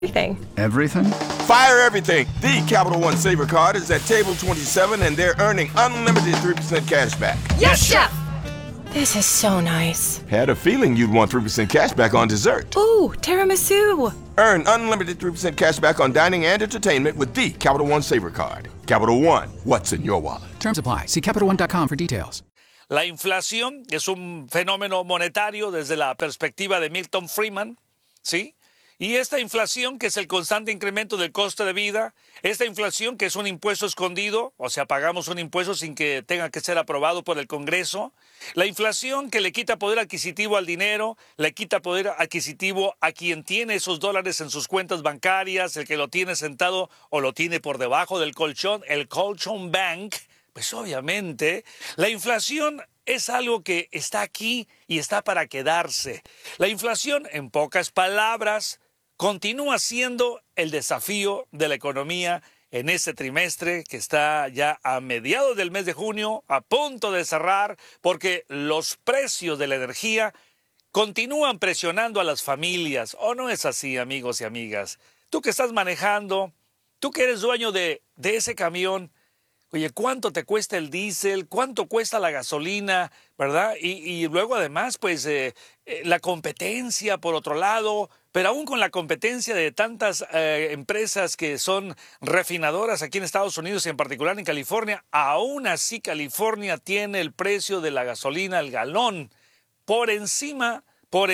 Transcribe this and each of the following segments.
Everything. Everything? Fire everything. The Capital One Saver Card is at table 27 and they're earning unlimited 3% cash back. Yes, Chef! This is so nice. Had a feeling you'd want 3% cash back on dessert. Ooh, tiramisu. Earn unlimited 3% cash back on dining and entertainment with the Capital One Saver Card. Capital One, what's in your wallet? Terms apply. See CapitalOne.com for details. La inflación es un fenómeno monetario desde la perspectiva de Milton Friedman, ¿sí? Y esta inflación, que es el constante incremento del coste de vida, esta inflación que es un impuesto escondido, o sea, pagamos un impuesto sin que tenga que ser aprobado por el Congreso, la inflación que le quita poder adquisitivo al dinero, le quita poder adquisitivo a quien tiene esos dólares en sus cuentas bancarias, el que lo tiene sentado o lo tiene por debajo del colchón, el colchón bank, pues obviamente la inflación es algo que está aquí y está para quedarse. La inflación, en pocas palabras, continúa siendo el desafío de la economía en este trimestre que está ya a mediados del mes de junio, a punto de cerrar, porque los precios de la energía continúan presionando a las familias. ¿O no es así, amigos y amigas? Tú que estás manejando, tú que eres dueño de ese camión, oye, ¿cuánto te cuesta el diésel? ¿Cuánto cuesta la gasolina? ¿Verdad? Y luego además, pues, la competencia por otro lado, pero aún con la competencia de tantas empresas que son refinadoras aquí en Estados Unidos y en particular en California, aún así California tiene el precio de la gasolina, el galón, por encima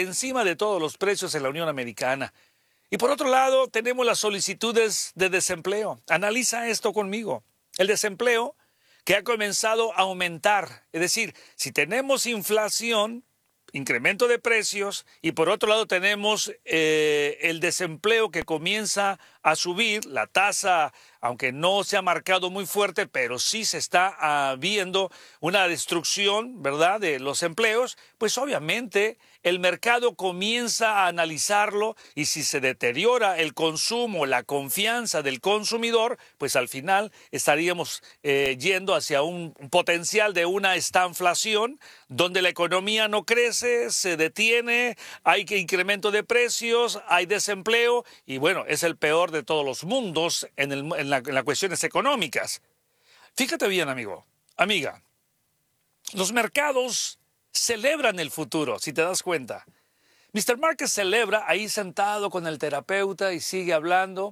de todos los precios en la Unión Americana. Y por otro lado, tenemos las solicitudes de desempleo. Analiza esto conmigo. El desempleo que ha comenzado a aumentar. Es decir, si tenemos inflación, incremento de precios, y por otro lado tenemos el desempleo que comienza a subir, la tasa, aunque no se ha marcado muy fuerte, pero sí se está viendo una destrucción, ¿verdad?, de los empleos, pues obviamente el mercado comienza a analizarlo y si se deteriora el consumo, la confianza del consumidor, pues al final estaríamos yendo hacia un potencial de una estanflación donde la economía no crece, se detiene, hay incremento de precios, hay desempleo y bueno, es el peor de todos los mundos en las cuestiones económicas. Fíjate bien, amigo, amiga, los mercados celebran el futuro, si te das cuenta. Mr. Market celebra ahí sentado con el terapeuta y sigue hablando,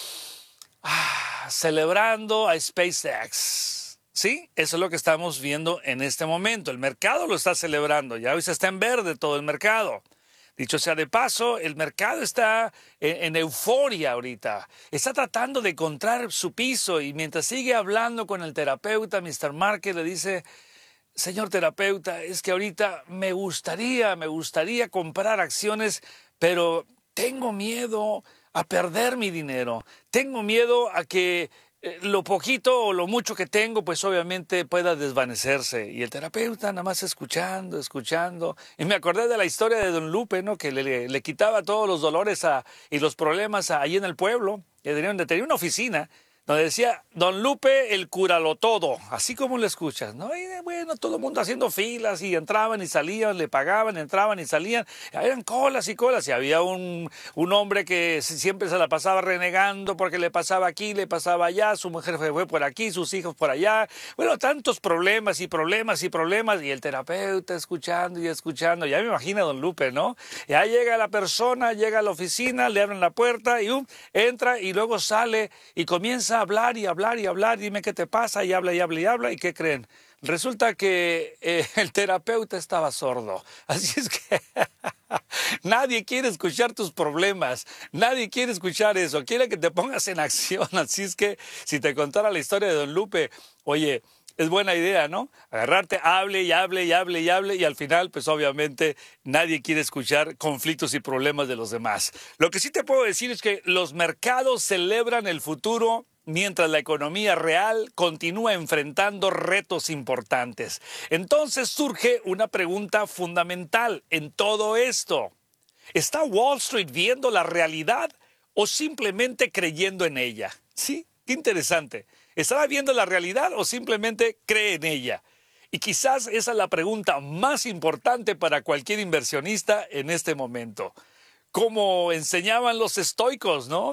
celebrando a SpaceX. ¿Sí? Eso es lo que estamos viendo en este momento. El mercado lo está celebrando, ya hoy se está en verde todo el mercado. Dicho sea de paso, el mercado está en euforia ahorita. Está tratando de encontrar su piso y mientras sigue hablando con el terapeuta, Mr. Market le dice: señor terapeuta, es que ahorita me gustaría comprar acciones, pero tengo miedo a perder mi dinero. Tengo miedo a que lo poquito o lo mucho que tengo, pues obviamente pueda desvanecerse. Y el terapeuta nada más escuchando. Y me acordé de la historia de Don Lupe, ¿no? Que le quitaba todos los dolores y los problemas allí en el pueblo. Tenía una oficina donde decía Don Lupe el curalo todo, así como lo escuchas, ¿no? Y bueno, todo el mundo haciendo filas y entraban y salían, le pagaban, entraban y salían, eran colas y colas, y había un hombre que siempre se la pasaba renegando porque le pasaba aquí, le pasaba allá, su mujer fue por aquí, sus hijos por allá, bueno, tantos problemas, y el terapeuta escuchando, ya me imagino a Don Lupe, ¿no? Ya llega la persona, llega a la oficina, le abren la puerta y entra y luego sale y comienza a hablar, dime qué te pasa, y habla, ¿y qué creen? Resulta que el terapeuta estaba sordo, así es que nadie quiere escuchar tus problemas, nadie quiere escuchar eso, quiere que te pongas en acción, así es que si te contara la historia de Don Lupe, oye, es buena idea, ¿no? Agarrarte, hable y al final, pues obviamente nadie quiere escuchar conflictos y problemas de los demás. Lo que sí te puedo decir es que los mercados celebran el futuro mientras la economía real continúa enfrentando retos importantes. Entonces surge una pregunta fundamental en todo esto. ¿Está Wall Street viendo la realidad o simplemente creyendo en ella? Sí, qué interesante. ¿Estará viendo la realidad o simplemente cree en ella? Y quizás esa es la pregunta más importante para cualquier inversionista en este momento. como enseñaban los estoicos, ¿no?